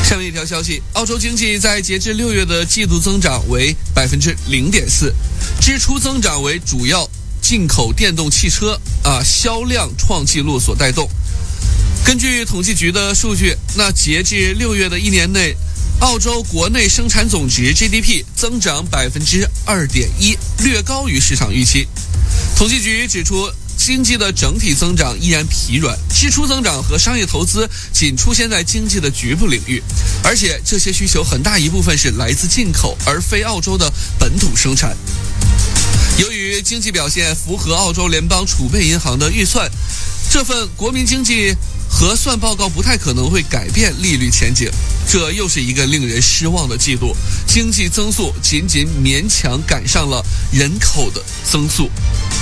下面一条消息，澳洲经济在截至6月的季度增长为 0.4%， 支出增长为主要进口电动汽车销量创纪录所带动。根据统计局的数据，那截至6月的一年内，澳洲国内生产总值 GDP 增长 2.1%， 略高于市场预期。统计局指出，经济的整体增长依然疲软，支出增长和商业投资仅出现在经济的局部领域，而且这些需求很大一部分是来自进口，而非澳洲的本土生产。由于经济表现符合澳洲联邦储备银行的预算，这份国民经济核算报告不太可能会改变利率前景。这又是一个令人失望的季度，经济增速仅勉强赶上了人口的增速。